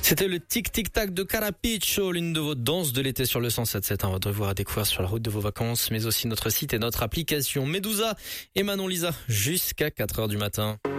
C'était le tic-tic-tac de Carapiccio, l'une de vos danses de l'été sur le 107.7. Votre devoir à découvrir sur la route de vos vacances, mais aussi notre site et notre application. Medusa et Manon Lisa jusqu'à 4h du matin.